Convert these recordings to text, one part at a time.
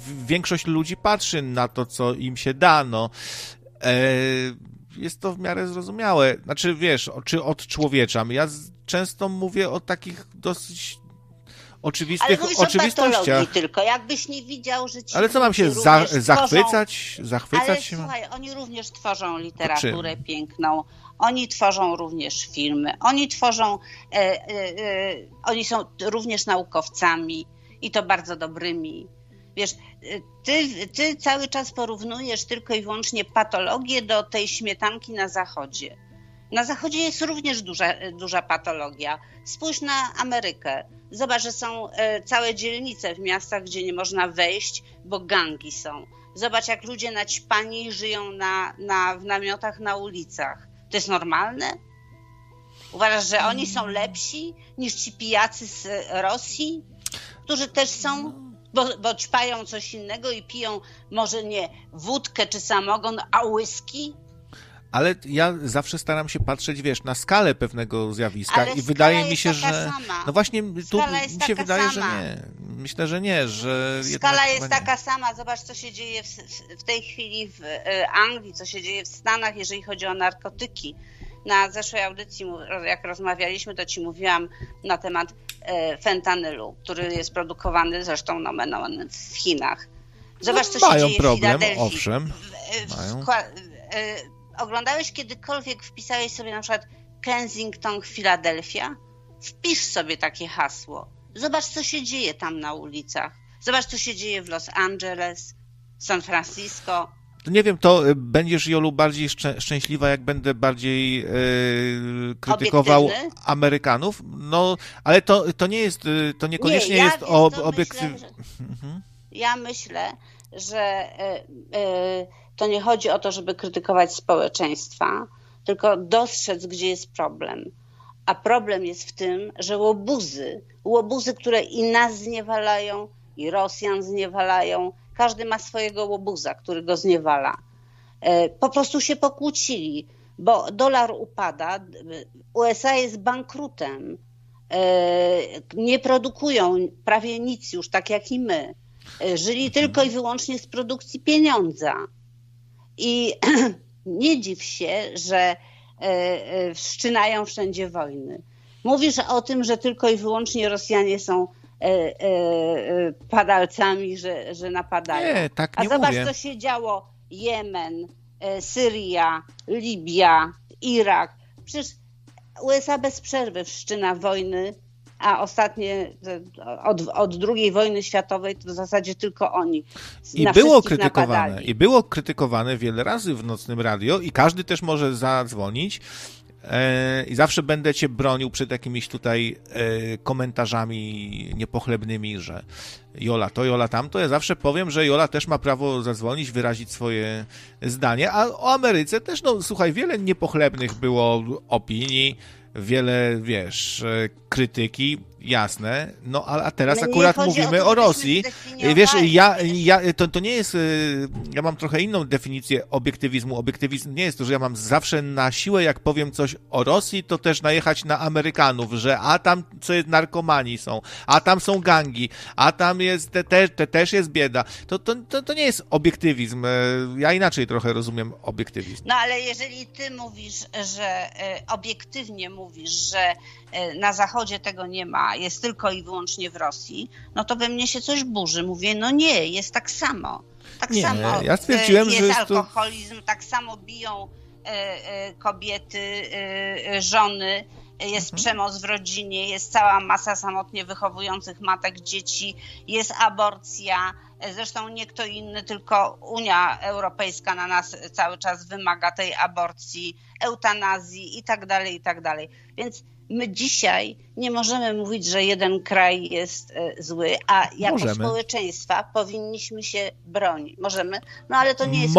większość ludzi patrzy na to, co im się da, no. Jest to w miarę zrozumiałe. Znaczy, wiesz, czy odczłowieczam. Ja często mówię o takich dosyć oczywistych oczywistościach. Tylko, jakbyś nie widział, że ci ale co mam się zachwycać? Ale się słuchaj, oni również tworzą literaturę piękną, oni tworzą również filmy, oni tworzą, oni są również naukowcami i to bardzo dobrymi. Wiesz, ty cały czas porównujesz tylko i wyłącznie patologię do tej śmietanki na Zachodzie. Na Zachodzie jest również duża patologia. Spójrz na Amerykę. Zobacz, że są całe dzielnice w miastach, gdzie nie można wejść, bo gangi są. Zobacz, jak ludzie naćpani żyją w namiotach na ulicach. To jest normalne? Uważasz, że oni są lepsi niż ci pijacy z Rosji, którzy też są, bo ćpają coś innego i piją może nie wódkę czy samogon, a whisky? Ale ja zawsze staram się patrzeć, wiesz, na skalę pewnego zjawiska ale i wydaje mi się, że... Sama. No właśnie, tu mi się wydaje, że nie. Myślę, że nie, że... Skala jest taka sama. Zobacz, co się dzieje w tej chwili w Anglii, co się dzieje w Stanach, jeżeli chodzi o narkotyki. Na zeszłej audycji, jak rozmawialiśmy, to ci mówiłam na temat fentanylu, który jest produkowany zresztą nomen omen w Chinach. Zobacz, co się dzieje problem, w Filadelfii. Owszem, mają. Oglądałeś kiedykolwiek, wpisałeś sobie na przykład Kensington, Filadelfia? Wpisz sobie takie hasło. Zobacz, co się dzieje tam na ulicach. Zobacz, co się dzieje w Los Angeles, San Francisco. Nie wiem, to będziesz, Jolu, bardziej szczęśliwa, jak będę bardziej krytykował obiektywny? Amerykanów. No, ale to nie jest, to niekoniecznie jest obiektywne. Ja myślę, że to nie chodzi o to, żeby krytykować społeczeństwa, tylko dostrzec, gdzie jest problem. A problem jest w tym, że łobuzy, które i nas zniewalają, i Rosjan zniewalają, każdy ma swojego łobuza, który go zniewala. Po prostu się pokłócili, bo dolar upada, USA jest bankrutem, nie produkują prawie nic już, tak jak i my. Żyli tylko i wyłącznie z produkcji pieniądza. I nie dziw się, że wszczynają wszędzie wojny. Mówisz o tym, że tylko i wyłącznie Rosjanie są padalcami, że napadają. Nie, tak nie A zobacz, mówię. co się działo. Jemen, Syria, Libia, Irak. Przecież USA bez przerwy wszczyna wojny, a ostatnie od II wojny światowej to w zasadzie tylko oni napadali. I było krytykowane wiele razy w Nocnym Radio i każdy też może zadzwonić i zawsze będę cię bronił przed jakimiś tutaj komentarzami niepochlebnymi, że Jola to, Jola tamto. Ja zawsze powiem, że Jola też ma prawo zadzwonić, wyrazić swoje zdanie, a o Ameryce też, no słuchaj, wiele niepochlebnych było opinii, wiele, wiesz, krytyki, jasne, no a teraz akurat mówimy o Rosji. Wiesz, to nie jest, ja mam trochę inną definicję obiektywizmu. Obiektywizm nie jest to, że ja mam zawsze na siłę, jak powiem coś o Rosji, to też najechać na Amerykanów, że a tam co jest narkomani są, a tam są gangi, a tam jest też jest bieda. To nie jest obiektywizm. Ja inaczej trochę rozumiem obiektywizm. No ale jeżeli ty mówisz, że obiektywnie mówisz, że na Zachodzie tego nie ma, jest tylko i wyłącznie w Rosji, no to we mnie się coś burzy. Mówię, no nie, jest tak samo. Tak nie, samo ja stwierdziłem, jest że alkoholizm, tak samo biją kobiety, żony, jest przemoc w rodzinie, jest cała masa samotnie wychowujących matek, dzieci, jest aborcja. Zresztą nie kto inny, tylko Unia Europejska na nas cały czas wymaga tej aborcji, eutanazji i tak dalej, i tak dalej. Więc my dzisiaj nie możemy mówić, że jeden kraj jest zły, a jako społeczeństwa powinniśmy się bronić. Możemy? No ale to nie jest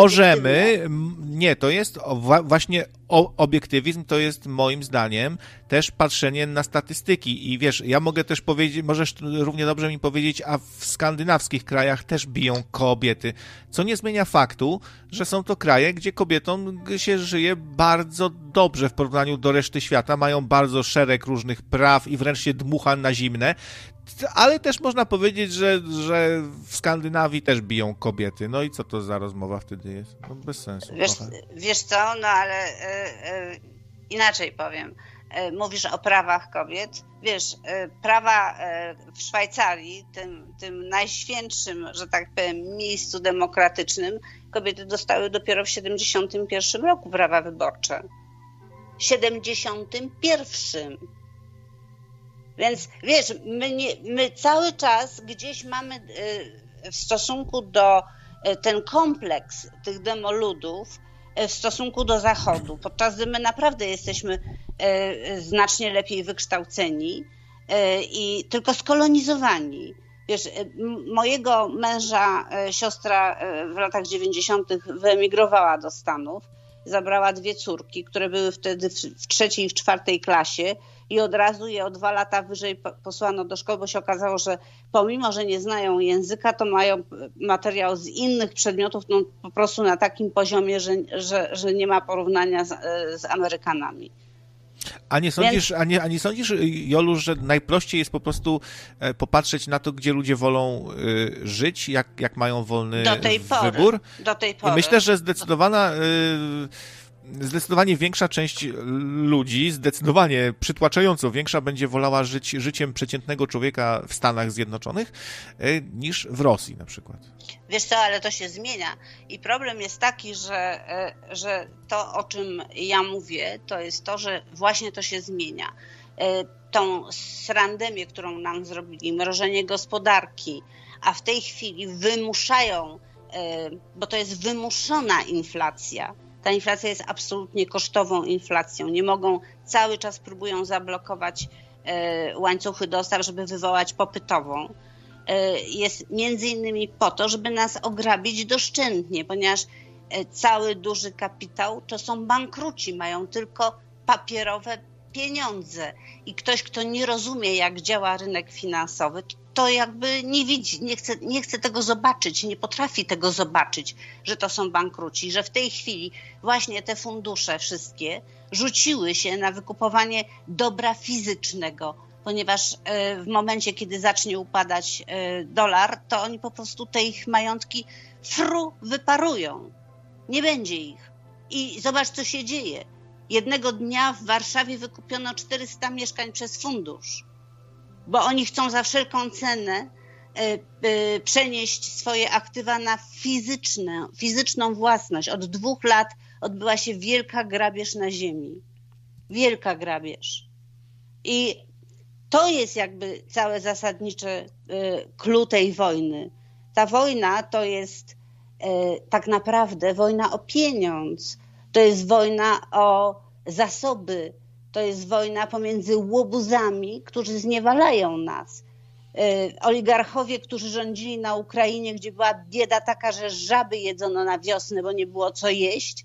Nie, to jest właśnie obiektywizm, to jest moim zdaniem też patrzenie na statystyki. I wiesz, ja mogę też powiedzieć, możesz równie dobrze mi powiedzieć, a w skandynawskich krajach też biją kobiety, co nie zmienia faktu, że są to kraje, gdzie kobietom się żyje bardzo dobrze w porównaniu do reszty świata, mają bardzo szereg różnych praw i wręcz się dmucha na zimne. Ale też można powiedzieć, że w Skandynawii też biją kobiety. No i co to za rozmowa wtedy jest? No bez sensu. Wiesz co, no ale inaczej powiem. Mówisz o prawach kobiet. Wiesz, prawa w Szwajcarii, tym najświętszym, że tak powiem, miejscu demokratycznym, kobiety dostały dopiero w 1971 roku prawa wyborcze. 71. Więc wiesz, my cały czas gdzieś mamy w stosunku do ten kompleks tych demoludów w stosunku do Zachodu, podczas gdy my naprawdę jesteśmy znacznie lepiej wykształceni i tylko skolonizowani. Wiesz, mojego męża siostra w latach 90. wyemigrowała do Stanów, zabrała 2 córki, które były wtedy w 3. i w 4. klasie i od razu je o 2 lata wyżej posłano do szkoły, bo się okazało, że pomimo, że nie znają języka, to mają materiał z innych przedmiotów, no po prostu na takim poziomie, że nie ma porównania z Amerykanami. A nie sądzisz, Jolu, że najprościej jest po prostu popatrzeć na to, gdzie ludzie wolą żyć, jak mają wolny wybór? Do tej pory. I myślę, że zdecydowanie większa część ludzi, zdecydowanie przytłaczająco większa, będzie wolała żyć życiem przeciętnego człowieka w Stanach Zjednoczonych niż w Rosji na przykład. Wiesz co, ale to się zmienia i problem jest taki, że to, o czym ja mówię, to jest to, że właśnie to się zmienia. Tą srandemię, którą nam zrobili, mrożenie gospodarki, a w tej chwili wymuszają, bo to jest wymuszona inflacja. Ta inflacja jest absolutnie kosztową inflacją. Nie mogą, cały czas próbują zablokować łańcuchy dostaw, żeby wywołać popytową. Jest między innymi po to, żeby nas ograbić doszczętnie, ponieważ cały duży kapitał to są bankruci, mają tylko papierowe pieniądze i ktoś, kto nie rozumie, jak działa rynek finansowy, to jakby nie widzi, nie chce tego zobaczyć, nie potrafi tego zobaczyć, że to są bankruci, że w tej chwili właśnie te fundusze wszystkie rzuciły się na wykupowanie dobra fizycznego, ponieważ w momencie, kiedy zacznie upadać dolar, to oni po prostu te ich majątki wyparują. Nie będzie ich. I zobacz, co się dzieje. Jednego dnia w Warszawie wykupiono 400 mieszkań przez fundusz, bo oni chcą za wszelką cenę przenieść swoje aktywa na fizyczną własność. Od 2 lat odbyła się wielka grabież na ziemi. Wielka grabież. I to jest jakby całe zasadnicze clue tej wojny. Ta wojna to jest tak naprawdę wojna o pieniądz. To jest wojna o zasoby. To jest wojna pomiędzy łobuzami, którzy zniewalają nas. Oligarchowie, którzy rządzili na Ukrainie, gdzie była bieda taka, że żaby jedzono na wiosnę, bo nie było co jeść.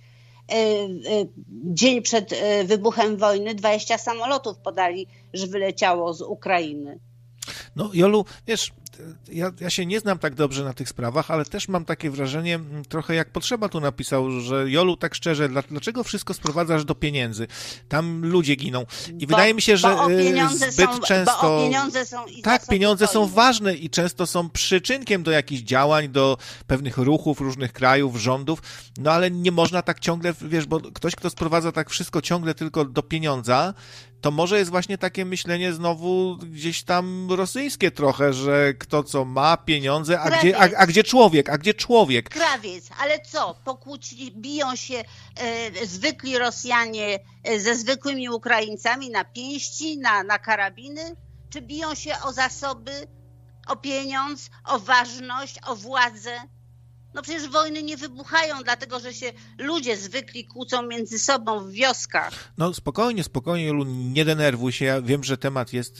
Dzień przed wybuchem wojny 20 samolotów podali, że wyleciało z Ukrainy. No Jolu, wiesz, ja się nie znam tak dobrze na tych sprawach, ale też mam takie wrażenie, trochę jak Potrzeba tu napisał, że Jolu, tak szczerze, dlaczego wszystko sprowadzasz do pieniędzy? Tam ludzie giną. I wydaje mi się, że zbyt często... Bo pieniądze są i tak, pieniądze są ważne i często są przyczynkiem do jakichś działań, do pewnych ruchów różnych krajów, rządów, no ale nie można tak ciągle, wiesz, bo ktoś, kto sprowadza tak wszystko ciągle tylko do pieniądza, to może jest właśnie takie myślenie znowu gdzieś tam rosyjskie trochę, że kto co ma, pieniądze, a gdzie człowiek? Krawiec, ale co? Biją się zwykli Rosjanie ze zwykłymi Ukraińcami na pięści, na karabiny? Czy biją się o zasoby, o pieniądz, o ważność, o władzę? No przecież wojny nie wybuchają, dlatego że się ludzie zwykli kłócą między sobą w wioskach. No spokojnie, Jolu, nie denerwuj się. Ja wiem, że temat jest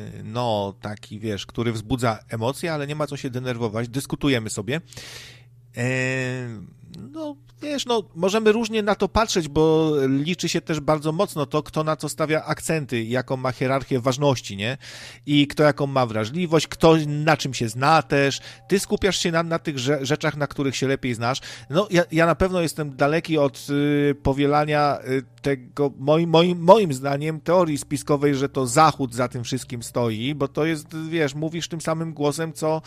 no taki, wiesz, który wzbudza emocje, ale nie ma co się denerwować. Dyskutujemy sobie. No, wiesz, no, możemy różnie na to patrzeć, bo liczy się też bardzo mocno to, kto na co stawia akcenty, jaką ma hierarchię ważności, nie? I kto jaką ma wrażliwość, kto na czym się zna też. Ty skupiasz się na tych rzeczach, na których się lepiej znasz. No, ja na pewno jestem daleki od powielania tego, moim zdaniem, teorii spiskowej, że to Zachód za tym wszystkim stoi, bo to jest, wiesz, mówisz tym samym głosem, co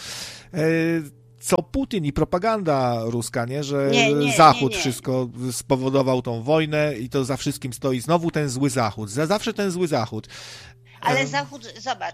Putin i propaganda ruska, nie? Że Zachód wszystko spowodował tą wojnę i to za wszystkim stoi znowu ten zły Zachód. Zawsze ten zły Zachód. Ale Zachód, zobacz,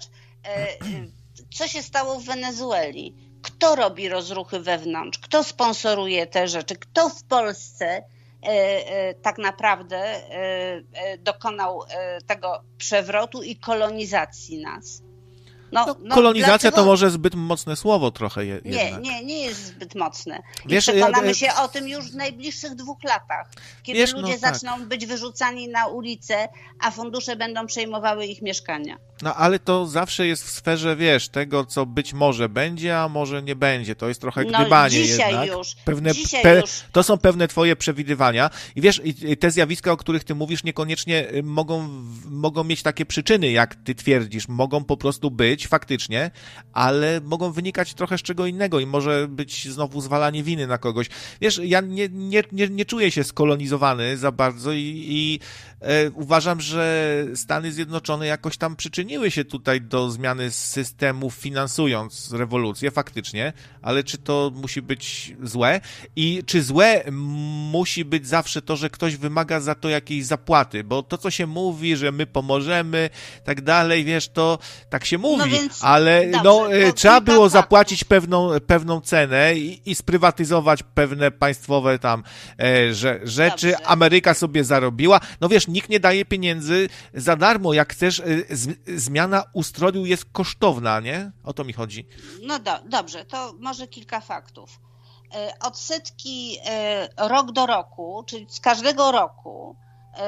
co się stało w Wenezueli? Kto robi rozruchy wewnątrz? Kto sponsoruje te rzeczy? Kto w Polsce tak naprawdę dokonał tego przewrotu i kolonizacji nas? Kolonizacja dlaczego? To może zbyt mocne słowo trochę jednak. Nie jest zbyt mocne. I przekonamy się o tym już w najbliższych 2 latach, kiedy ludzie zaczną być wyrzucani na ulicę, a fundusze będą przejmowały ich mieszkania. No ale to zawsze jest w sferze, wiesz, tego, co być może będzie, a może nie będzie. To jest trochę gdybanie dzisiaj jednak. Już. To są pewne twoje przewidywania. I wiesz, te zjawiska, o których ty mówisz, niekoniecznie mogą mieć takie przyczyny, jak ty twierdzisz. Mogą po prostu być faktycznie, ale mogą wynikać trochę z czego innego i może być znowu zwalanie winy na kogoś. Wiesz, ja nie czuję się skolonizowany za bardzo i uważam, że Stany Zjednoczone jakoś tam przyczyniły się tutaj do zmiany systemu, finansując rewolucję faktycznie, ale czy to musi być złe? I czy złe musi być zawsze to, że ktoś wymaga za to jakiejś zapłaty? Bo to, co się mówi, że my pomożemy, tak dalej, wiesz, to tak się mówi, ale trzeba było zapłacić pewną cenę i sprywatyzować pewne państwowe tam rzeczy. Dobrze. Ameryka sobie zarobiła. No wiesz, nikt nie daje pieniędzy za darmo. Jak chcesz, zmiana ustroju jest kosztowna, nie? O to mi chodzi. No dobrze, to może kilka faktów. Odsetki rok do roku, czyli z każdego roku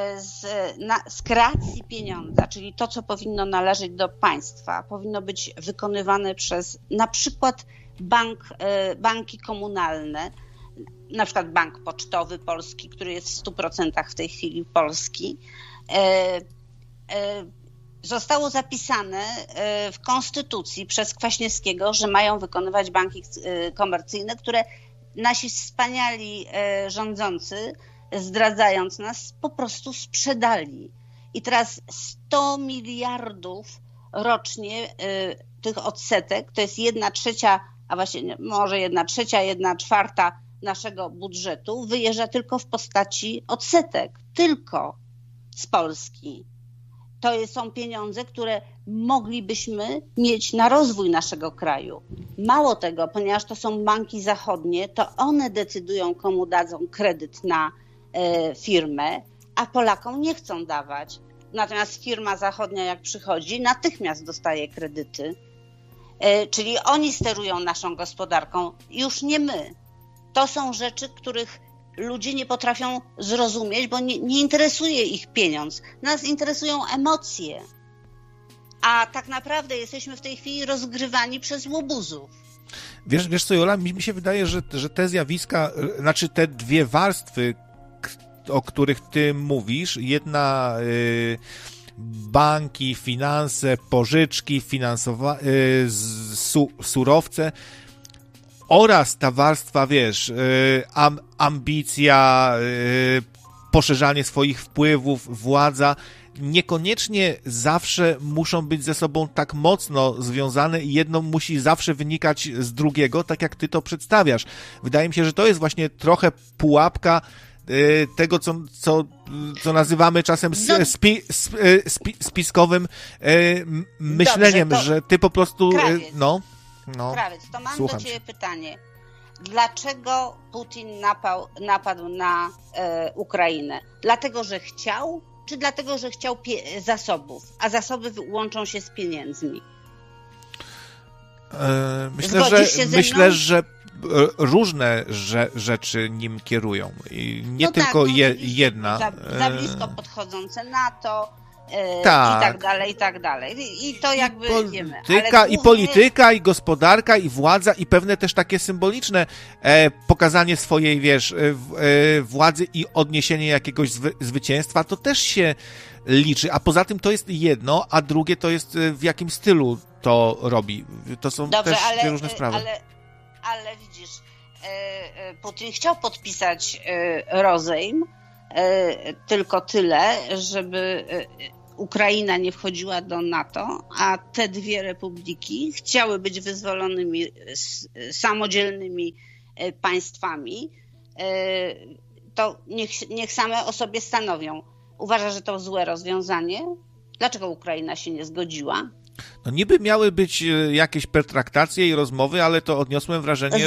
z kreacji pieniądza, czyli to, co powinno należeć do państwa, powinno być wykonywane przez na przykład banki komunalne, na przykład Bank Pocztowy Polski, który jest w 100% w tej chwili polski, zostało zapisane w Konstytucji przez Kwaśniewskiego, że mają wykonywać banki komercyjne, które nasi wspaniali rządzący, zdradzając nas, po prostu sprzedali. I teraz 100 miliardów rocznie tych odsetek, to jest 1/3, a właściwie może 1/3, 1/4 naszego budżetu wyjeżdża tylko w postaci odsetek, tylko z Polski. To są pieniądze, które moglibyśmy mieć na rozwój naszego kraju. Mało tego, ponieważ to są banki zachodnie, to one decydują, komu dadzą kredyt na firmę, a Polakom nie chcą dawać. Natomiast firma zachodnia, jak przychodzi, natychmiast dostaje kredyty. Czyli oni sterują naszą gospodarką, już nie my. To są rzeczy, których ludzie nie potrafią zrozumieć, bo nie interesuje ich pieniądz. Nas interesują emocje. A tak naprawdę jesteśmy w tej chwili rozgrywani przez łobuzów. Wiesz co, Jola, mi się wydaje, że te zjawiska, znaczy te dwie warstwy, o których ty mówisz, jedna banki, finanse, pożyczki, surowce, oraz ta warstwa, wiesz, ambicja, poszerzanie swoich wpływów, władza, niekoniecznie zawsze muszą być ze sobą tak mocno związane i jedno musi zawsze wynikać z drugiego, tak jak ty to przedstawiasz. Wydaje mi się, że to jest właśnie trochę pułapka tego, co nazywamy czasem spiskowym myśleniem. Dobrze, że ty po prostu... Krawiec, to mam do ciebie pytanie. Dlaczego Putin napadł na Ukrainę? Dlatego, że chciał, czy dlatego, że chciał zasobów, a zasoby łączą się z pieniędzmi? Myślę, że różne rzeczy nim kierują. I nie tylko jedna. Za blisko podchodzące NATO, tak. I tak dalej, i tak dalej. I to jakby wiemy. I polityka, i gospodarka, i władza, i pewne też takie symboliczne pokazanie swojej, władzy i odniesienie jakiegoś zwycięstwa, to też się liczy. A poza tym to jest jedno, a drugie to jest w jakim stylu to robi. To są też dwie różne sprawy. Ale widzisz, Putin chciał podpisać rozejm, tylko tyle, żeby Ukraina nie wchodziła do NATO, a te dwie republiki chciały być wyzwolonymi, samodzielnymi państwami, to niech same o sobie stanowią. Uważa, że to złe rozwiązanie? Dlaczego Ukraina się nie zgodziła? No niby miały być jakieś pertraktacje i rozmowy, ale to odniosłem wrażenie,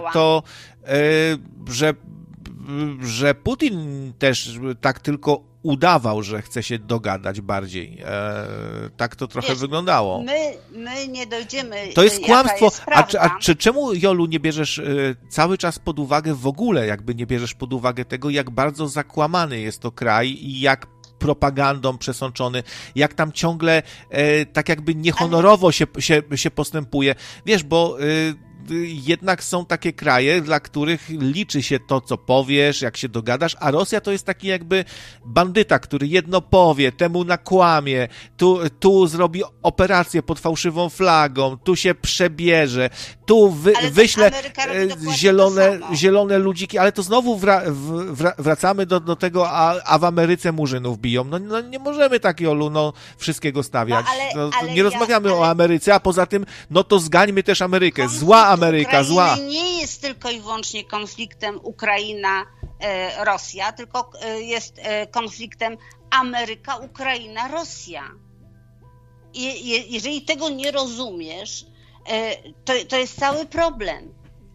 że Putin też tak tylko udawał, że chce się dogadać bardziej. Tak to trochę wyglądało. My nie dojdziemy. To jest kłamstwo. A czemu, Jolu, nie bierzesz cały czas pod uwagę w ogóle, jakby nie bierzesz pod uwagę tego, jak bardzo zakłamany jest to kraj i jak propagandą przesączony, jak tam ciągle tak jakby niehonorowo się postępuje. Wiesz, bo jednak są takie kraje, dla których liczy się to, co powiesz, jak się dogadasz, a Rosja to jest taki jakby bandyta, który jedno powie, temu nakłamie, tu zrobi operację pod fałszywą flagą, tu się przebierze, tu wyśle zielone ludziki, ale to znowu wracamy do tego, a w Ameryce murzynów biją. No nie możemy tak, Jolu, wszystkiego stawiać. Nie rozmawiamy o Ameryce, a poza tym, no to zgańmy też Amerykę. Zła Ameryka, zła. Nie jest tylko i wyłącznie konfliktem Ukraina-Rosja, tylko jest konfliktem Ameryka-Ukraina-Rosja. Jeżeli tego nie rozumiesz, to jest cały problem.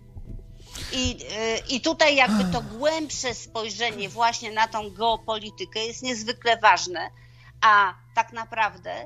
I tutaj jakby to głębsze spojrzenie właśnie na tą geopolitykę jest niezwykle ważne, a tak naprawdę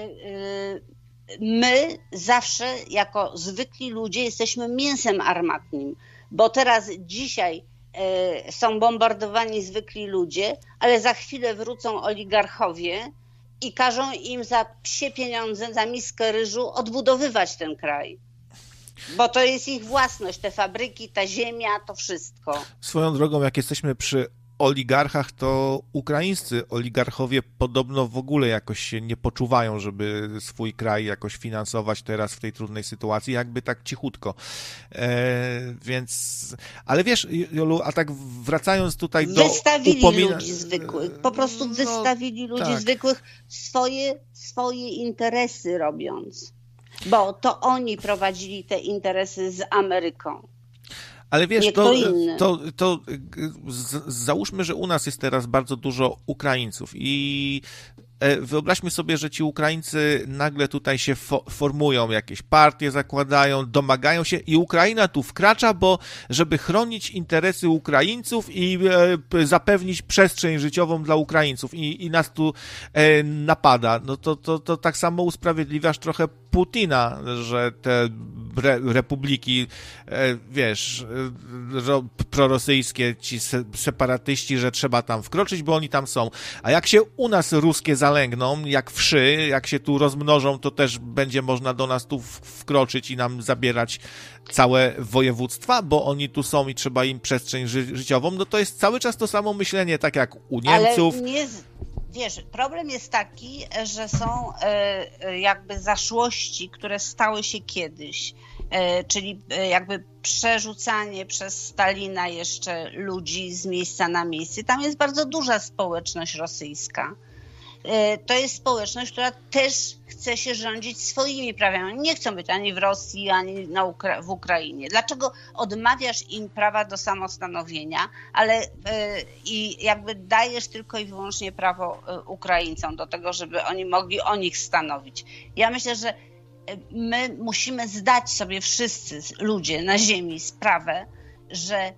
my zawsze jako zwykli ludzie jesteśmy mięsem armatnim, bo dzisiaj są bombardowani zwykli ludzie, ale za chwilę wrócą oligarchowie i każą im za psie pieniądze, za miskę ryżu odbudowywać ten kraj. Bo to jest ich własność, te fabryki, ta ziemia, to wszystko. Swoją drogą, jak jesteśmy przy oligarchach, to ukraińscy oligarchowie podobno w ogóle jakoś się nie poczuwają, żeby swój kraj jakoś finansować teraz w tej trudnej sytuacji, jakby tak cichutko. Więc, ale wiesz, Jolu, a tak wracając tutaj do Wystawili ludzi zwykłych, po prostu wystawili ludzi zwykłych swoje interesy robiąc, bo to oni prowadzili te interesy z Ameryką. Ale wiesz, to załóżmy, że u nas jest teraz bardzo dużo Ukraińców i wyobraźmy sobie, że ci Ukraińcy nagle tutaj się formują, jakieś partie zakładają, domagają się i Ukraina tu wkracza, bo żeby chronić interesy Ukraińców i zapewnić przestrzeń życiową dla Ukraińców i nas tu napada. No to tak samo usprawiedliwiasz trochę Putina, że te republiki, wiesz, prorosyjskie, ci separatyści, że trzeba tam wkroczyć, bo oni tam są. A jak się u nas ruskie zalęgną, jak wszy, jak się tu rozmnożą, to też będzie można do nas tu wkroczyć i nam zabierać całe województwa, bo oni tu są i trzeba im przestrzeń życiową. No to jest cały czas to samo myślenie, tak jak u Niemców. Ale wiesz, problem jest taki, że są jakby zaszłości, które stały się kiedyś, czyli jakby przerzucanie przez Stalina jeszcze ludzi z miejsca na miejsce. Tam jest bardzo duża społeczność rosyjska. To jest społeczność, która też chce się rządzić swoimi prawami. Nie chcą być ani w Rosji, ani w Ukrainie. Dlaczego odmawiasz im prawa do samostanowienia, ale i jakby dajesz tylko i wyłącznie prawo Ukraińcom do tego, żeby oni mogli o nich stanowić? Ja myślę, że my musimy zdać sobie wszyscy ludzie na ziemi sprawę, że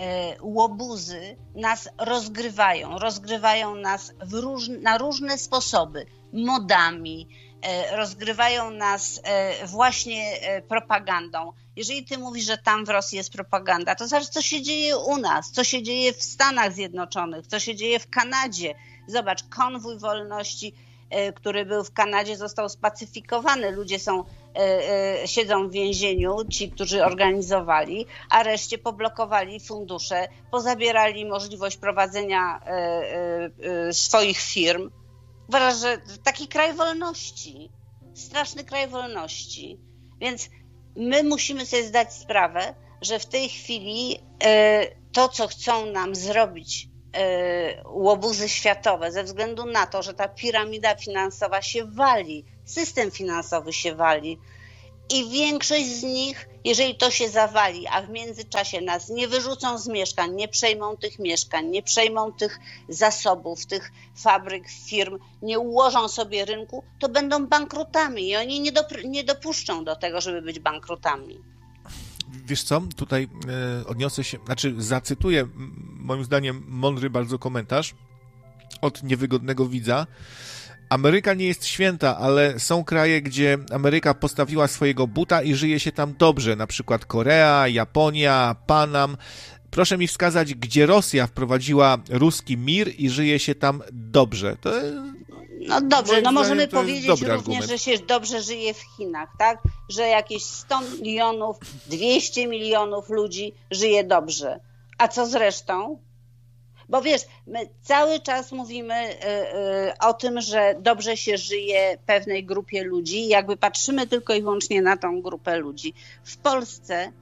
łobuzy nas rozgrywają nas na różne sposoby, modami, rozgrywają nas właśnie propagandą. Jeżeli ty mówisz, że tam w Rosji jest propaganda, to zobacz, co się dzieje u nas, co się dzieje w Stanach Zjednoczonych, co się dzieje w Kanadzie. Zobacz, konwój wolności który był w Kanadzie, został spacyfikowany. Ludzie siedzą w więzieniu, ci, którzy organizowali, a reszcie poblokowali fundusze, pozabierali możliwość prowadzenia swoich firm. Uważam, że taki kraj wolności, straszny kraj wolności. Więc my musimy sobie zdać sprawę, że w tej chwili to, co chcą nam zrobić łobuzy światowe, ze względu na to, że ta piramida finansowa się wali, system finansowy się wali i większość z nich, jeżeli to się zawali, a w międzyczasie nas nie wyrzucą z mieszkań, nie przejmą tych mieszkań, nie przejmą tych zasobów, tych fabryk, firm, nie ułożą sobie rynku, to będą bankrutami i oni nie dopuszczą do tego, żeby być bankrutami. Wiesz co, tutaj odniosę się, zacytuję moim zdaniem mądry bardzo komentarz od niewygodnego widza. Ameryka nie jest święta, ale są kraje, gdzie Ameryka postawiła swojego buta i żyje się tam dobrze, na przykład Korea, Japonia, Panam. Proszę mi wskazać, gdzie Rosja wprowadziła ruski mir i żyje się tam dobrze. No dobrze, możemy to powiedzieć również, argument, że się dobrze żyje w Chinach, tak? Że jakieś 100 milionów, 200 milionów ludzi żyje dobrze. A co z resztą? Bo wiesz, my cały czas mówimy o tym, że dobrze się żyje pewnej grupie ludzi, jakby patrzymy tylko i wyłącznie na tą grupę ludzi. W Polsce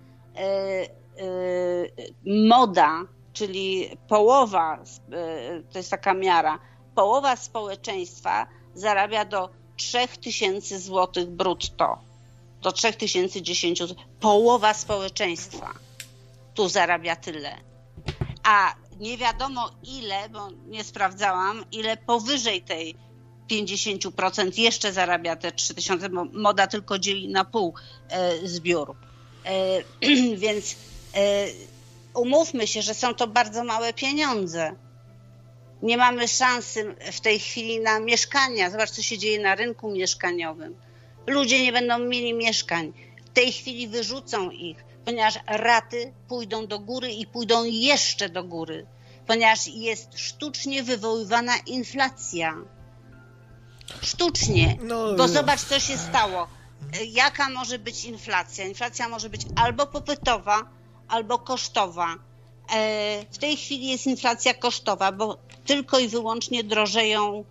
moda, czyli połowa, to jest taka miara, połowa społeczeństwa zarabia do 3000 zł brutto. Do 3010 zł. Połowa społeczeństwa tu zarabia tyle. A nie wiadomo ile, bo nie sprawdzałam, ile powyżej tej 50% jeszcze zarabia te 3000, bo moda tylko dzieli na pół zbiór. Więc umówmy się, że są to bardzo małe pieniądze. Nie mamy szansy w tej chwili na mieszkania. Zobacz, co się dzieje na rynku mieszkaniowym. Ludzie nie będą mieli mieszkań. W tej chwili wyrzucą ich, ponieważ raty pójdą do góry i pójdą jeszcze do góry, ponieważ jest sztucznie wywoływana inflacja. Sztucznie. Bo zobacz, co się stało. Jaka może być inflacja? Inflacja może być albo popytowa, albo kosztowa. W tej chwili jest inflacja kosztowa, bo tylko i wyłącznie drożeją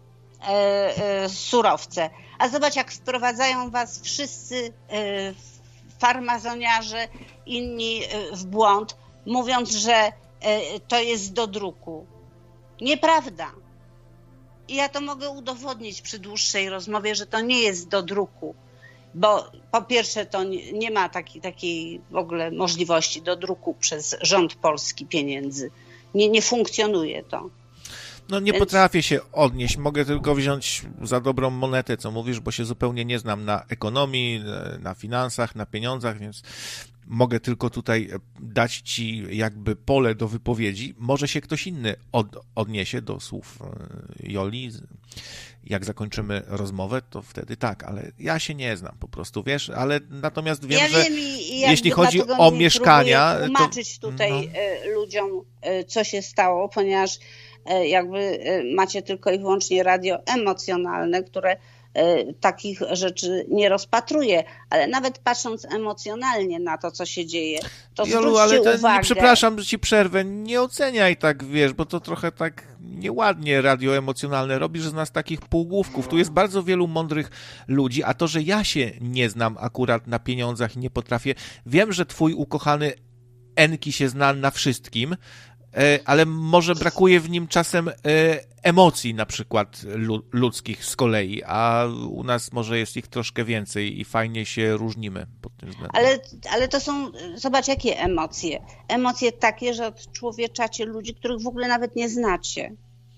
surowce. A zobacz, jak wprowadzają was wszyscy farmazoniarze, inni w błąd, mówiąc, że to jest do druku. Nieprawda. I ja to mogę udowodnić przy dłuższej rozmowie, że to nie jest do druku. Bo po pierwsze to nie ma takiej w ogóle możliwości do druku przez rząd polski pieniędzy. Nie funkcjonuje to. Nie potrafię się odnieść. Mogę tylko wziąć za dobrą monetę, co mówisz, bo się zupełnie nie znam na ekonomii, na finansach, na pieniądzach, więc mogę tylko tutaj dać ci jakby pole do wypowiedzi. Może się ktoś inny odniesie do słów Joli. Jak zakończymy rozmowę, to wtedy tak, ale ja się nie znam po prostu, wiesz, ale natomiast wiem, że jeśli chodzi o mieszkania... Tłumaczyć tutaj ludziom, co się stało, ponieważ jakby macie tylko i wyłącznie radio emocjonalne, które takich rzeczy nie rozpatruje, ale nawet patrząc emocjonalnie na to, co się dzieje, to Jolu, ale uwagę. Przepraszam, że ci przerwę, nie oceniaj tak, wiesz, bo to trochę tak nieładnie radio emocjonalne robisz z nas takich półgłówków. Tu jest bardzo wielu mądrych ludzi, a to, że ja się nie znam akurat na pieniądzach i nie potrafię, wiem, że twój ukochany Enki się zna na wszystkim, ale może brakuje w nim czasem emocji na przykład ludzkich z kolei, a u nas może jest ich troszkę więcej i fajnie się różnimy pod tym względem. Ale to są, zobacz jakie emocje. Emocje takie, że odczłowieczacie ludzi, których w ogóle nawet nie znacie.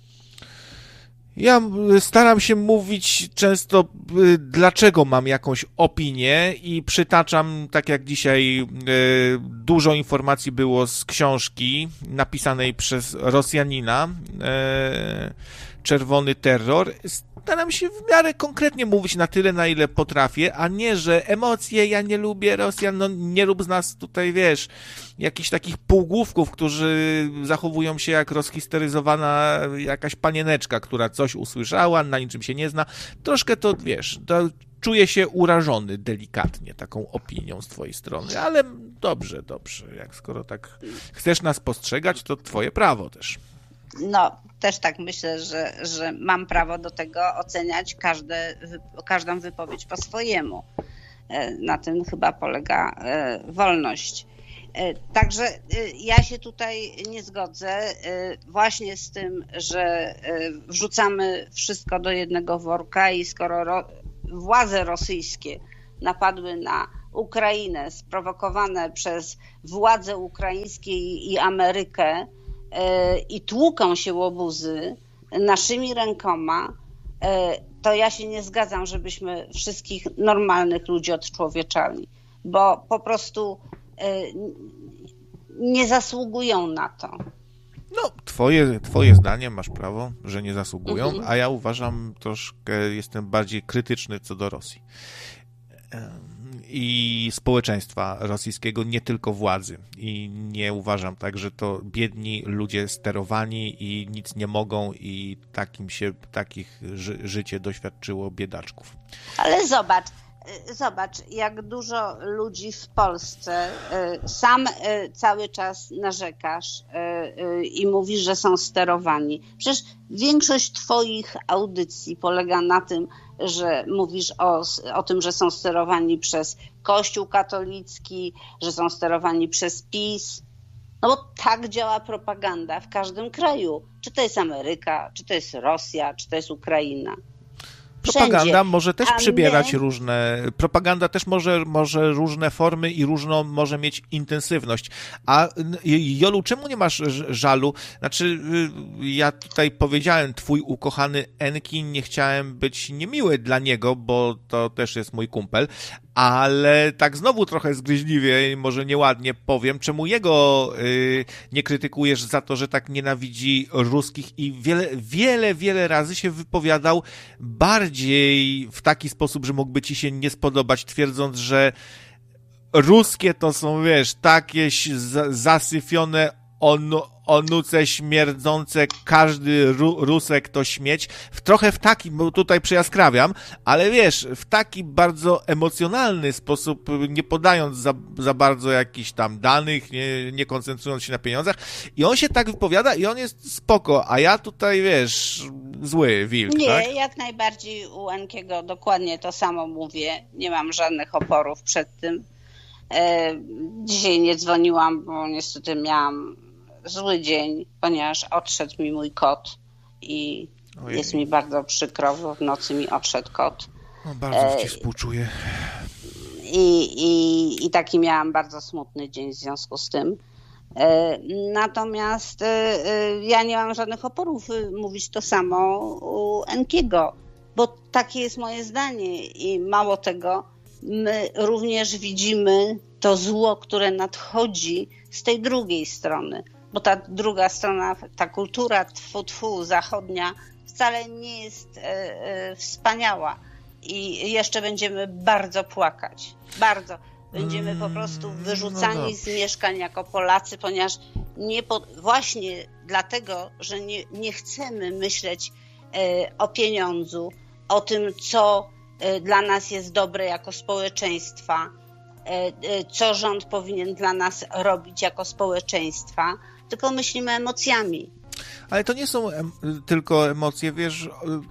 Ja staram się mówić często, dlaczego mam jakąś opinię i przytaczam, tak jak dzisiaj dużo informacji było z książki napisanej przez Rosjanina, Czerwony Terror. Staram się w miarę konkretnie mówić na tyle, na ile potrafię, a nie, że emocje, ja nie lubię Rosjan, nie rób z nas tutaj, wiesz, jakichś takich półgłówków, którzy zachowują się jak rozhisteryzowana jakaś panieneczka, która coś coś usłyszała, na niczym się nie zna. Troszkę to, wiesz, czuję się urażony delikatnie taką opinią z twojej strony, ale dobrze, jak skoro tak chcesz nas postrzegać, to twoje prawo też. No, też tak myślę, że mam prawo do tego oceniać każdą wypowiedź po swojemu. Na tym chyba polega wolność. Także ja się tutaj nie zgodzę właśnie z tym, że wrzucamy wszystko do jednego worka i skoro władze rosyjskie napadły na Ukrainę, sprowokowane przez władze ukraińskie i Amerykę i tłuką się łobuzy naszymi rękoma, to ja się nie zgadzam, żebyśmy wszystkich normalnych ludzi odczłowieczali, bo po prostu nie zasługują na to. No, twoje zdanie, masz prawo, że nie zasługują, a ja uważam troszkę, jestem bardziej krytyczny co do Rosji i społeczeństwa rosyjskiego, nie tylko władzy. I nie uważam tak, że to biedni ludzie sterowani i nic nie mogą i takich życie doświadczyło biedaczków. Ale zobacz, jak dużo ludzi w Polsce, sam cały czas narzekasz i mówisz, że są sterowani. Przecież większość twoich audycji polega na tym, że mówisz o tym, że są sterowani przez Kościół katolicki, że są sterowani przez PiS. No bo tak działa propaganda w każdym kraju. Czy to jest Ameryka, czy to jest Rosja, czy to jest Ukraina. Propaganda może też przybierać propaganda też może różne formy i różną może mieć intensywność. A Jolu, czemu nie masz żalu? Znaczy, ja tutaj powiedziałem, twój ukochany Enkin, nie chciałem być niemiły dla niego, bo to też jest mój kumpel, ale tak znowu trochę zgryźliwie, może nieładnie powiem, czemu jego nie krytykujesz za to, że tak nienawidzi ruskich i wiele razy się wypowiadał bardziej w taki sposób, że mógłby ci się nie spodobać, twierdząc, że ruskie to są, wiesz, takie zasyfione onuce śmierdzące, każdy Rusek to śmieć. Trochę w taki, bo tutaj przejaskrawiam, ale wiesz, w taki bardzo emocjonalny sposób, nie podając za bardzo jakichś tam danych, nie koncentrując się na pieniądzach. I on się tak wypowiada i on jest spoko, a ja tutaj, wiesz, zły wilk, nie, tak? Nie, jak najbardziej u Enkiego dokładnie to samo mówię. Nie mam żadnych oporów przed tym. Dzisiaj nie dzwoniłam, bo niestety miałam zły dzień, ponieważ odszedł mi mój kot i jest mi bardzo przykro, bo w nocy mi odszedł kot. No, bardzo ci współczuję. I taki miałam bardzo smutny dzień w związku z tym. Natomiast ja nie mam żadnych oporów mówić to samo u Enkiego, bo takie jest moje zdanie i mało tego, my również widzimy to zło, które nadchodzi z tej drugiej strony, bo ta druga strona, ta kultura zachodnia wcale nie jest wspaniała i jeszcze będziemy bardzo płakać, bardzo. Będziemy po prostu wyrzucani z mieszkań jako Polacy, ponieważ właśnie dlatego, że nie chcemy myśleć o pieniądzu, o tym, co dla nas jest dobre jako społeczeństwa, co rząd powinien dla nas robić jako społeczeństwa, tylko myślimy emocjami. Ale to nie są tylko emocje, wiesz...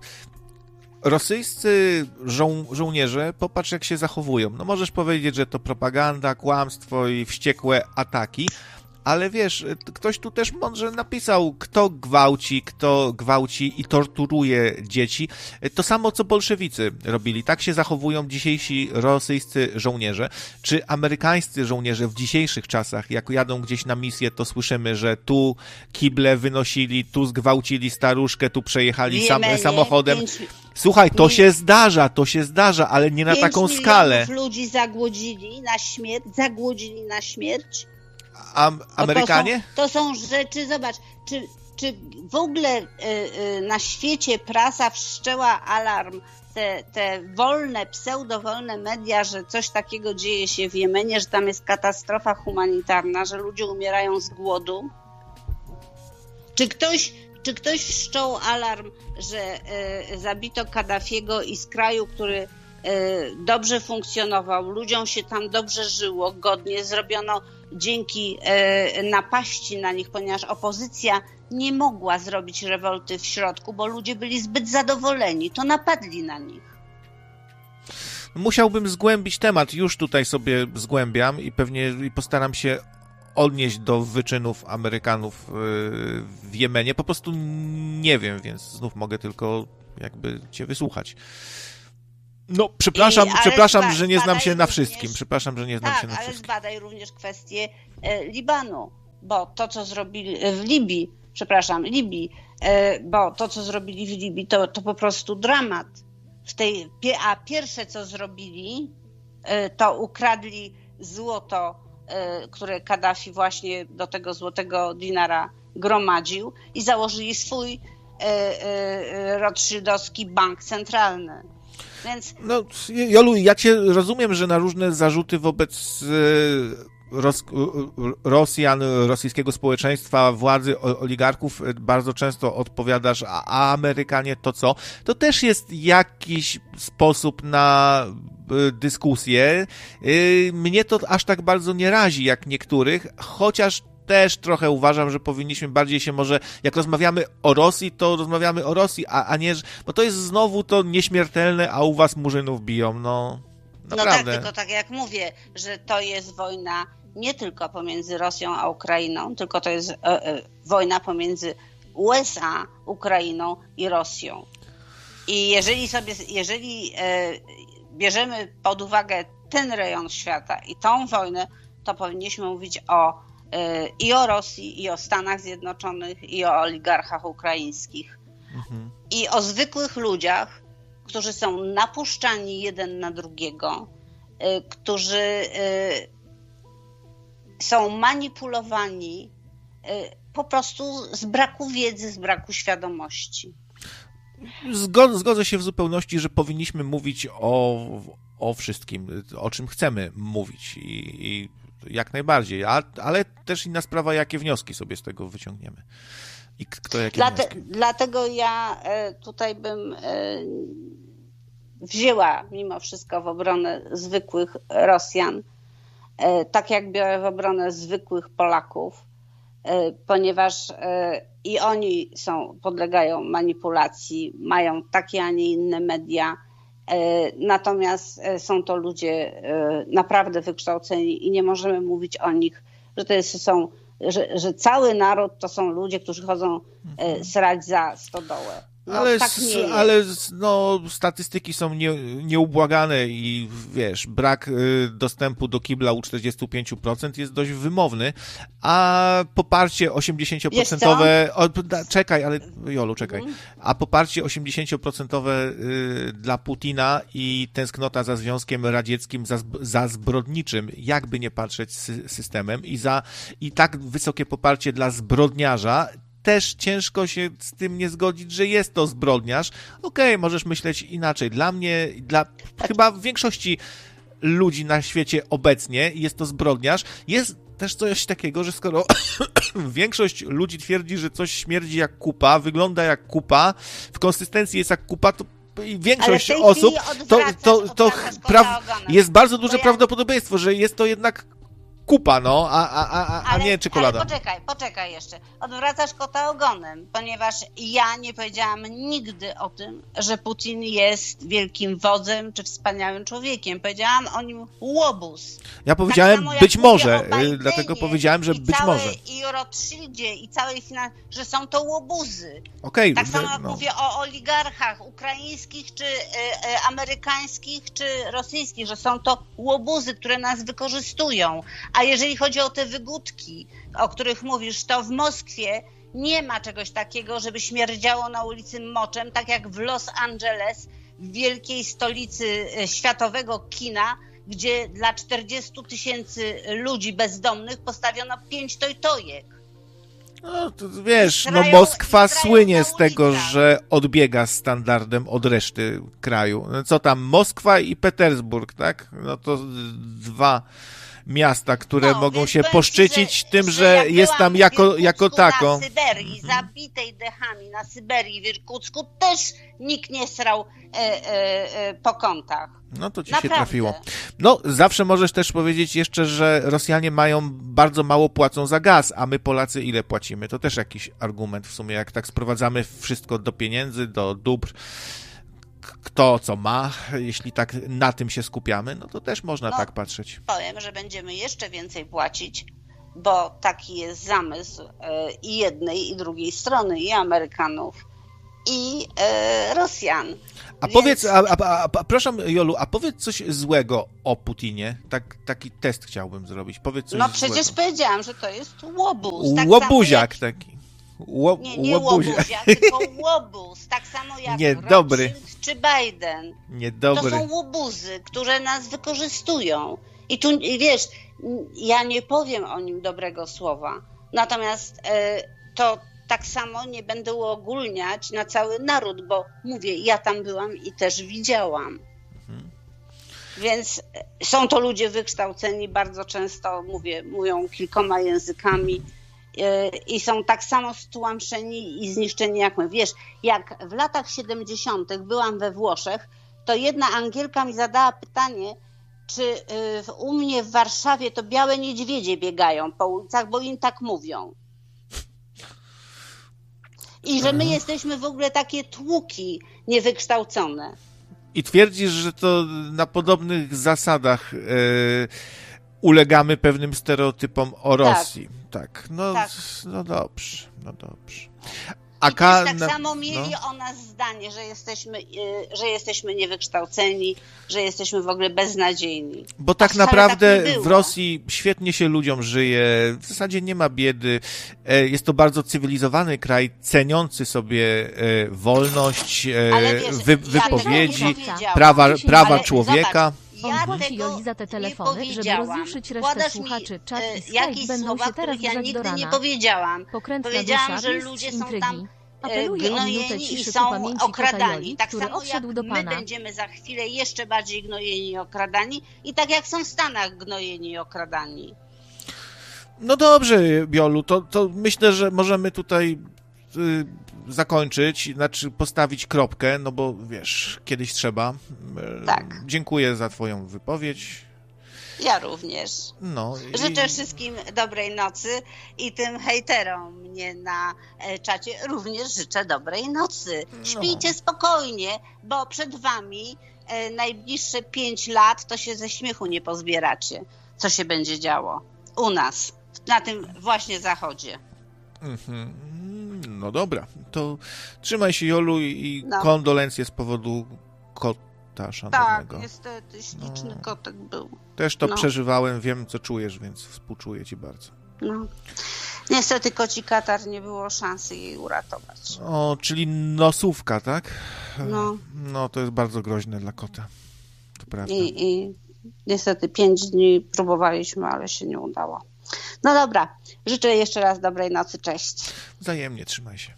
Rosyjscy żołnierze, popatrz jak się zachowują. No możesz powiedzieć, że to propaganda, kłamstwo i wściekłe ataki, ale wiesz, ktoś tu też mądrze napisał, kto gwałci i torturuje dzieci. To samo, co bolszewicy robili. Tak się zachowują dzisiejsi rosyjscy żołnierze. Czy amerykańscy żołnierze w dzisiejszych czasach, jak jadą gdzieś na misję, to słyszymy, że tu kible wynosili, tu zgwałcili staruszkę, tu przejechali samochodem. Słuchaj, to się zdarza, ale nie na taką skalę. 5 milionów ludzi zagłodzili na śmierć. Amerykanie? To są rzeczy, zobacz, czy w ogóle na świecie prasa wszczęła alarm, te wolne, pseudowolne media, że coś takiego dzieje się w Jemenie, że tam jest katastrofa humanitarna, że ludzie umierają z głodu? Czy ktoś Czy ktoś wszczął alarm, że zabito Kaddafiego i z kraju, który dobrze funkcjonował, ludziom się tam dobrze żyło, godnie, zrobiono dzięki napaści na nich, ponieważ opozycja nie mogła zrobić rewolty w środku, bo ludzie byli zbyt zadowoleni, to napadli na nich. Musiałbym zgłębić temat, już tutaj sobie zgłębiam i pewnie postaram się odnieść do wyczynów Amerykanów w Jemenie. Po prostu nie wiem, więc znów mogę tylko jakby cię wysłuchać. No, przepraszam, że nie znam się na wszystkim. Przepraszam, że nie znam się na wszystkim. Ale zbadaj również kwestię Libanu, bo to, co zrobili w Libii, bo to, co zrobili w Libii, to po prostu dramat. A pierwsze, co zrobili, to ukradli złoto, które Kaddafi właśnie do tego złotego dinara gromadził i założyli swój rothschildowski bank centralny. Więc... No, Jolu, ja cię rozumiem, że na różne zarzuty wobec Rosjan, rosyjskiego społeczeństwa, władzy, oligarchów bardzo często odpowiadasz, a Amerykanie to co? To też jest jakiś sposób na dyskusję. Mnie to aż tak bardzo nie razi jak niektórych, chociaż też trochę uważam, że powinniśmy bardziej się może, jak rozmawiamy o Rosji, to rozmawiamy o Rosji, a nie, bo to jest znowu to nieśmiertelne, a u was Murzynów biją, no naprawdę. No tak, tylko tak jak mówię, że to jest wojna nie tylko pomiędzy Rosją a Ukrainą, tylko to jest wojna pomiędzy USA, Ukrainą i Rosją. I jeżeli bierzemy pod uwagę ten rejon świata i tą wojnę, to powinniśmy mówić i o Rosji, i o Stanach Zjednoczonych, i o oligarchach ukraińskich. Mhm. I o zwykłych ludziach, którzy są napuszczani jeden na drugiego, którzy są manipulowani po prostu z braku wiedzy, z braku świadomości. Zgodzę się w zupełności, że powinniśmy mówić o wszystkim, o czym chcemy mówić i jak najbardziej, ale też inna sprawa, jakie wnioski sobie z tego wyciągniemy. I kto jakie wnioski. Dlatego ja tutaj bym wzięła mimo wszystko w obronę zwykłych Rosjan, tak jak biorę w obronę zwykłych Polaków, ponieważ i oni podlegają manipulacji, mają takie, a nie inne media, natomiast są to ludzie naprawdę wykształceni i nie możemy mówić o nich, że cały naród to są ludzie, którzy chodzą srać za stodołę. No, ale statystyki są nieubłagane i wiesz, brak dostępu do kibla u 45% jest dość wymowny, a poparcie 80%... Czekaj, ale Jolu, czekaj. A poparcie 80% dla Putina i tęsknota za Związkiem Radzieckim, za zbrodniczym, jakby nie patrzeć, systemem i tak wysokie poparcie dla zbrodniarza, też ciężko się z tym nie zgodzić, że jest to zbrodniarz. Okej, możesz myśleć inaczej. Dla mnie, chyba większości ludzi na świecie obecnie jest to zbrodniarz. Jest też coś takiego, że skoro większość ludzi twierdzi, że coś śmierdzi jak kupa, wygląda jak kupa, w konsystencji jest jak kupa, to większość osób jest bardzo duże prawdopodobieństwo, że jest to jednak kupa, a nie czekolada. Ale poczekaj jeszcze. Odwracasz kota ogonem, ponieważ ja nie powiedziałam nigdy o tym, że Putin jest wielkim wodzem czy wspaniałym człowiekiem. Powiedziałam o nim łobuz. Ja powiedziałem tak być może, dlatego powiedziałem, że być może. I o Rothschildzie i całej że są to łobuzy. Okay, tak samo jak mówię o oligarchach ukraińskich, czy amerykańskich, czy rosyjskich, że są to łobuzy, które nas wykorzystują. A jeżeli chodzi o te wygódki, o których mówisz, to w Moskwie nie ma czegoś takiego, żeby śmierdziało na ulicy moczem, tak jak w Los Angeles, w wielkiej stolicy światowego kina, gdzie dla 40 000 ludzi bezdomnych postawiono 5 tojtojek. No to wiesz, Moskwa słynie z tego, że odbiega standardem od reszty kraju. Co tam, Moskwa i Petersburg, tak? No to dwa miasta, które mogą się poszczycić tym, że jest tam jako tako. Na Syberii, zabitej dechami na Syberii, w Irkucku też nikt nie srał po kątach. No to ci Naprawdę. się trafiło. No, zawsze możesz też powiedzieć jeszcze, że Rosjanie bardzo mało płacą za gaz, a my Polacy ile płacimy? To też jakiś argument w sumie, jak tak sprowadzamy wszystko do pieniędzy, do dóbr, kto co ma, jeśli tak na tym się skupiamy, no to też można tak patrzeć. Powiem, że będziemy jeszcze więcej płacić, bo taki jest zamysł i jednej, i drugiej strony, i Amerykanów, i Rosjan. A powiedz, proszę Jolu, a powiedz coś złego o Putinie. Taki test chciałbym zrobić. Powiedz coś No przecież złego. powiedziałam, że to jest łobuz. Łobuziak taki. Nie łobuziak, tylko łobuz. Tak samo jak Rothschild czy Biden. Niedobry. To są łobuzy, które nas wykorzystują. I tu, wiesz, ja nie powiem o nim dobrego słowa. Natomiast to tak samo nie będę uogólniać na cały naród, bo mówię, ja tam byłam i też widziałam. Więc są to ludzie wykształceni, bardzo często mówią kilkoma językami i są tak samo stłamszeni i zniszczeni jak my. Wiesz, jak w latach 70. byłam we Włoszech, to jedna Angielka mi zadała pytanie, czy u mnie w Warszawie to białe niedźwiedzie biegają po ulicach, bo im tak mówią. I że my jesteśmy w ogóle takie tłuki niewykształcone. I twierdzisz, że to na podobnych zasadach ulegamy pewnym stereotypom o Rosji. Tak. No dobrze. I tak samo mieli o nas zdanie, że jesteśmy niewykształceni, że jesteśmy w ogóle beznadziejni. Bo tak naprawdę w Rosji świetnie się ludziom żyje, w zasadzie nie ma biedy. Jest to bardzo cywilizowany kraj, ceniący sobie wolność, wypowiedzi, prawa człowieka. Płaci Joli za te telefony, żeby rozjuszyć resztę słuchaczy. Czat i Skype będą się teraz grzać do rana. Nie powiedziałam. Powiedziałam, że ludzie są tam gnojeni i są okradani. Tak samo jak my będziemy za chwilę jeszcze bardziej gnojeni i okradani i tak jak są w Stanach gnojeni i okradani. No dobrze, Jolu, to myślę, że możemy tutaj zakończyć, znaczy postawić kropkę, no bo wiesz, kiedyś trzeba. Tak. Dziękuję za twoją wypowiedź. Ja również. No, życzę wszystkim dobrej nocy i tym hejterom mnie na czacie również życzę dobrej nocy. Śpijcie spokojnie, bo przed wami najbliższe 5 lat to się ze śmiechu nie pozbieracie, co się będzie działo u nas, na tym właśnie zachodzie. No dobra, to trzymaj się, Jolu, i kondolencje z powodu kota szanownego. Tak, niestety, śliczny kotek był. Też to przeżywałem, wiem, co czujesz, więc współczuję ci bardzo. No. Niestety koci katar, nie było szansy jej uratować. O, czyli nosówka, tak? No. No, to jest bardzo groźne dla kota. To prawda. I niestety 5 dni próbowaliśmy, ale się nie udało. No dobra, życzę jeszcze raz dobrej nocy, cześć. Wzajemnie, trzymaj się.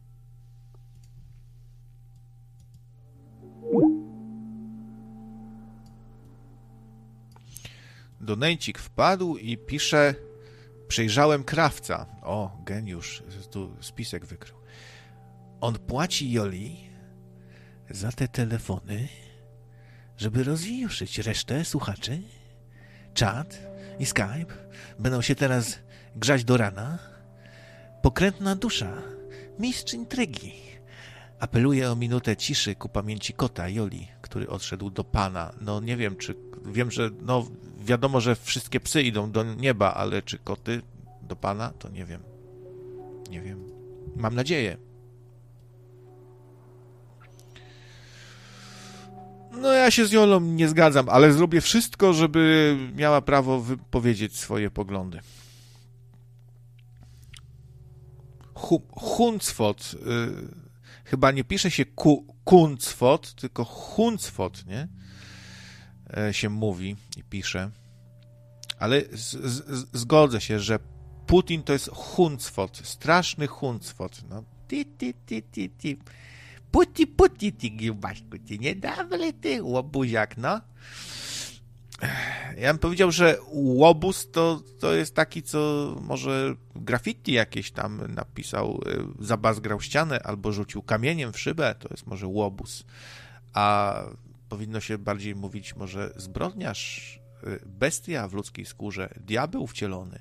Donejcik wpadł i pisze: przejrzałem krawca. O, geniusz, tu spisek wykrył. On płaci Joli za te telefony, żeby rozjuszyć resztę słuchaczy. Czat i Skype będą się teraz grzać do rana. Pokrętna dusza, mistrz intrygi, apeluje o minutę ciszy ku pamięci kota Joli, który odszedł do Pana. No nie wiem, wiem, że wiadomo, że wszystkie psy idą do nieba, ale czy koty do Pana, to nie wiem. Nie wiem. Mam nadzieję. No ja się z Jolą nie zgadzam, ale zrobię wszystko, żeby miała prawo wypowiedzieć swoje poglądy. Huncwot. Chyba nie pisze się Kuncwot, tylko Huncwot, nie? Się mówi i pisze. Ale zgodzę się, że Putin to jest Huncwot. Straszny Huncwot. No. Ti. Puti, ty giełbaśku, ty niedobry, ty łobuziak, no. Ja bym powiedział, że łobuz to jest taki, co może graffiti jakieś tam napisał, zabazgrał ścianę albo rzucił kamieniem w szybę, to jest może łobuz. A powinno się bardziej mówić może zbrodniarz, bestia w ludzkiej skórze, diabeł wcielony,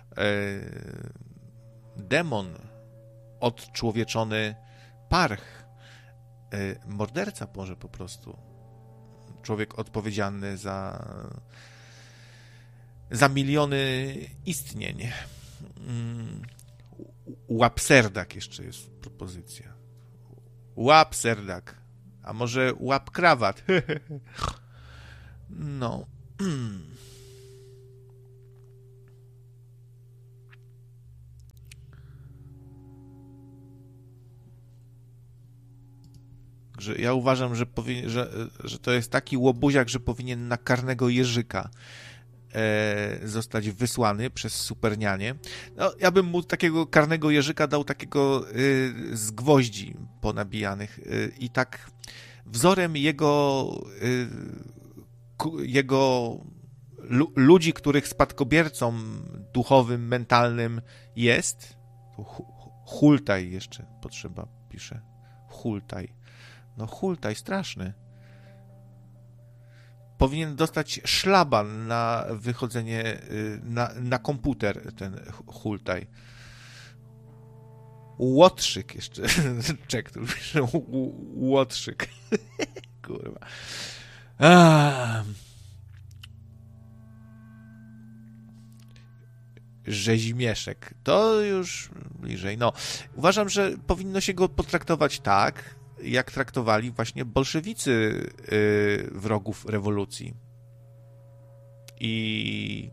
demon, odczłowieczony parch, morderca może po prostu. Człowiek odpowiedzialny za miliony istnień. Łapserdak jeszcze jest propozycja. Łapserdak. A może łap krawat? No. Że ja uważam, że to jest taki łobuziak, że powinien na karnego jeżyka zostać wysłany przez supernianie. No, ja bym mu takiego karnego jeżyka dał takiego z gwoździ ponabijanych i tak wzorem jego ludzi, których spadkobiercą duchowym, mentalnym jest. Hultaj jeszcze potrzeba, pisze. Hultaj. No hultaj, straszny. Powinien dostać szlaban na wychodzenie na komputer, ten hultaj. Łotrzyk jeszcze. Czek, tu pisze łotrzyk. Kurwa. Rzezimieszek. To już bliżej. No, uważam, że powinno się go potraktować tak, jak traktowali właśnie bolszewicy wrogów rewolucji. I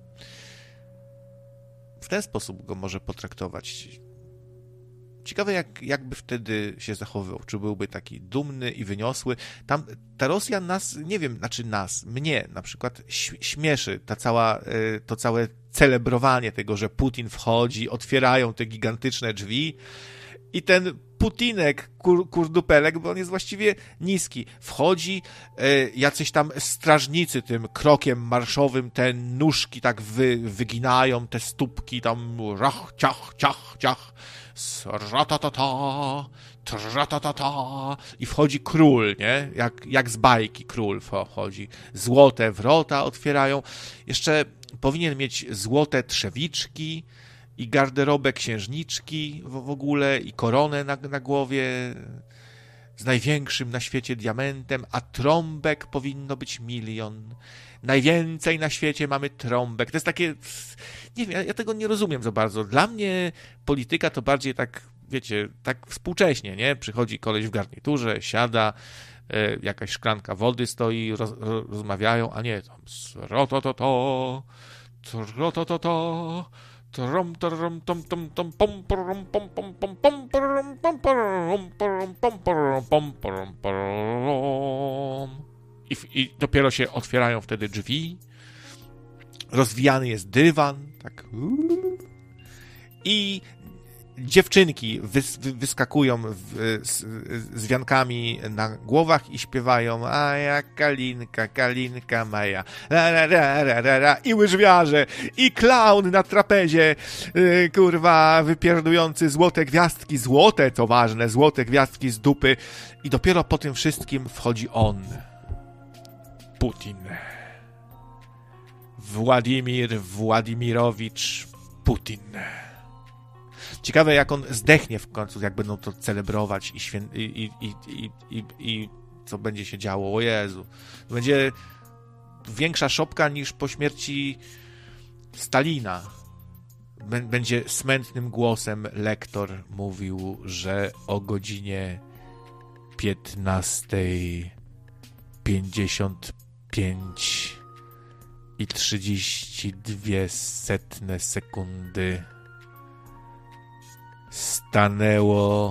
w ten sposób go może potraktować. Ciekawe, jakby wtedy się zachowywał. Czy byłby taki dumny i wyniosły. Ta Rosja nas, nie wiem, mnie na przykład śmieszy to całe celebrowanie tego, że Putin wchodzi, otwierają te gigantyczne drzwi i ten Putinek, kurdupelek, bo on jest właściwie niski, wchodzi, jacyś tam strażnicy tym krokiem marszowym te nóżki tak wyginają, te stópki tam rach, ciach, ciach, ciach, ratatata, tratatata i wchodzi król, nie? Jak z bajki król wchodzi. Złote wrota otwierają. Jeszcze powinien mieć złote trzewiczki i garderobę księżniczki w ogóle i koronę na głowie z największym na świecie diamentem, a trąbek powinno być 1 000 000. Najwięcej na świecie mamy trąbek. To jest takie, nie wiem, ja tego nie rozumiem za bardzo. Dla mnie polityka to bardziej tak, wiecie, tak współcześnie, nie? Przychodzi koleś w garniturze, siada, jakaś szklanka wody stoi, rozmawiają, a nie tam srotototo, trotototo, trom trom tom tom tom pom pom pom pom pom pom pom pom pom pom pom. I dopiero się otwierają wtedy drzwi. Rozwijany jest dywan, tak. I dziewczynki wyskakują z wiankami na głowach i śpiewają a ja kalinka maja i łyżwiarze i klaun na trapezie kurwa wypierdujący złote gwiazdki, złote to ważne, złote gwiazdki z dupy i dopiero po tym wszystkim wchodzi on, Putin, Władimir Władimirowicz Putin. Ciekawe, jak on zdechnie w końcu, jak będą to celebrować i co będzie się działo. O Jezu. To będzie większa szopka niż po śmierci Stalina. Będzie smętnym głosem lektor mówił, że o godzinie 15:55 i 32 sekundy stanęło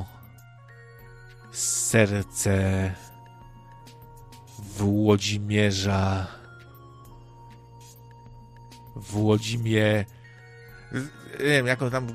serce Włodzimierza nie wiem, jak on tam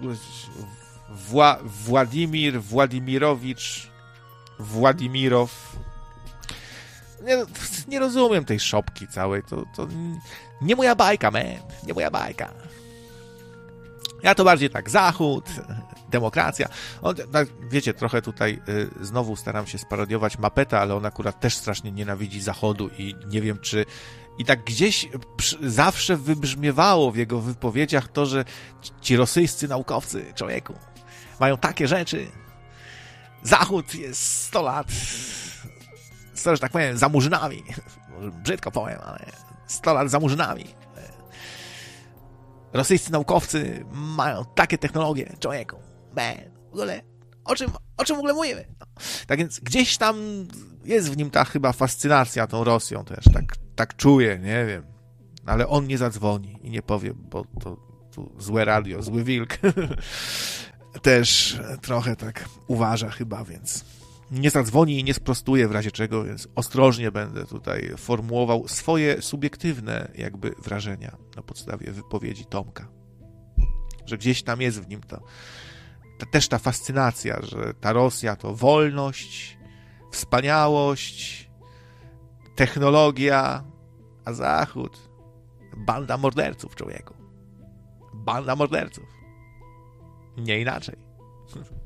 Władimir Władimirowicz Władimirow. nie rozumiem tej szopki całej. To nie moja bajka, man. Nie moja bajka. Ja to bardziej tak Zachód, demokracja. Wiecie, trochę tutaj znowu staram się sparodiować Mapeta, ale on akurat też strasznie nienawidzi Zachodu i nie wiem, czy... I tak gdzieś zawsze wybrzmiewało w jego wypowiedziach to, że ci rosyjscy naukowcy, człowieku, mają takie rzeczy. Zachód jest 100 lat, że tak powiem, za murzynami. Brzydko powiem, ale 100 lat za murzynami. Rosyjscy naukowcy mają takie technologie, człowieku. W ogóle, o czym w ogóle mówimy? No. Tak więc gdzieś tam jest w nim ta chyba fascynacja tą Rosją też. Tak czuję, nie wiem. Ale on nie zadzwoni i nie powie, bo to złe radio, zły wilk. Też trochę tak uważa chyba, więc nie zadzwoni i nie sprostuje w razie czego, więc ostrożnie będę tutaj formułował swoje subiektywne jakby wrażenia na podstawie wypowiedzi Tomka. Że gdzieś tam jest w nim też ta fascynacja, że ta Rosja to wolność, wspaniałość, technologia, a Zachód banda morderców, człowieku. Banda morderców. Nie inaczej.